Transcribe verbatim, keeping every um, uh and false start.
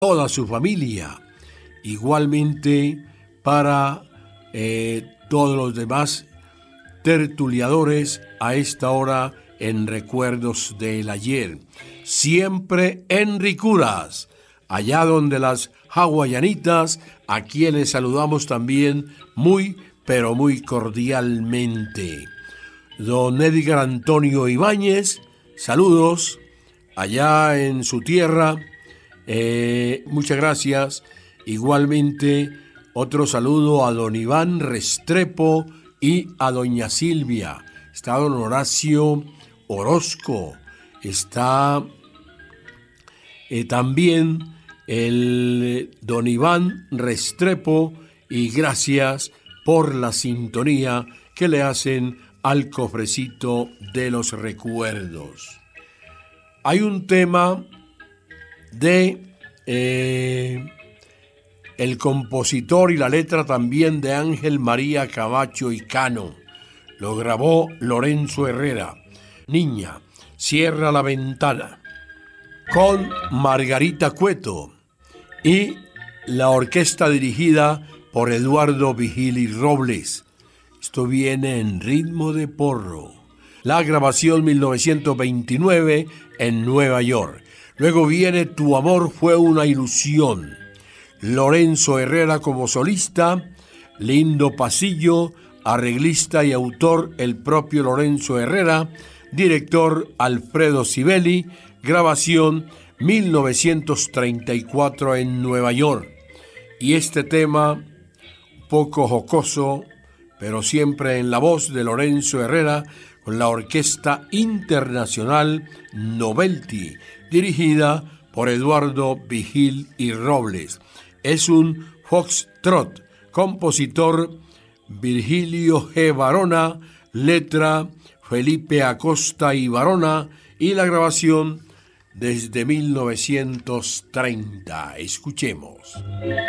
toda su familia. Igualmente para eh, todos los demás tertuliadores a esta hora en Recuerdos del Ayer. Siempre en Ricuras, allá donde las hawaianitas, a quienes saludamos también muy, pero muy cordialmente. Don Edgar Antonio Ibáñez, saludos allá en su tierra. Eh, muchas gracias. Igualmente, otro saludo a don Iván Restrepo y a doña Silvia. Está don Horacio Orozco. Está eh, también el don Iván Restrepo, y gracias por la sintonía que le hacen al cofrecito de los recuerdos. Hay un tema de eh, el compositor y la letra también de Ángel María Camacho y Cano. Lo grabó Lorenzo Herrera. Niña, cierra la ventana, con Margarita Cueto y la orquesta dirigida por Eduardo Vigili Robles. Esto viene en ritmo de porro. La grabación mil novecientos veintinueve en Nueva York. Luego viene Tu amor fue una ilusión. Lorenzo Herrera como solista, Lindo Pasillo, arreglista y autor el propio Lorenzo Herrera, director Alfredo Sibeli, grabación mil novecientos treinta y cuatro en Nueva York. Y este tema, poco jocoso, pero siempre en la voz de Lorenzo Herrera, con la Orquesta Internacional Novelty, dirigida por Eduardo Vigil y Robles. Es un foxtrot, compositor Virgilio G. Varona, letra Felipe Acosta y Varona, y la grabación desde mil novecientos treinta. Escuchemos.